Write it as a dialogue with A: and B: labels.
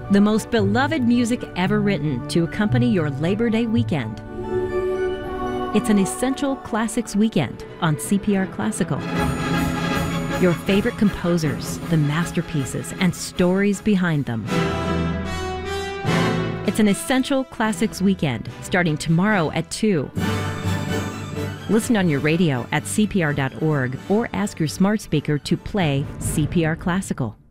A: the most beloved music ever written to accompany your Labor Day weekend. It's an essential classics weekend on CPR Classical. Your favorite composers, the masterpieces, and stories behind them. It's an essential classics weekend starting tomorrow at 2. Listen on your radio at cpr.org or ask your smart speaker to play CPR Classical.